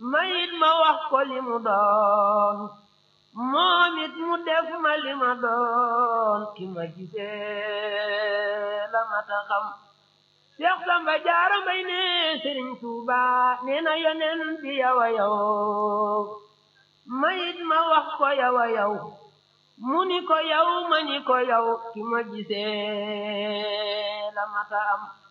mayit ma wax ko li mu doon moom it mu def ma li ma doon ki ma gisee la mata xam Seex Samba Jaara Mbay ne Sëriñ Tuuba nee na yonen bi yow a yow mayit ma wax ko yow a yow mu ni ko yow ma ni ko yow ki ma gisee la mata am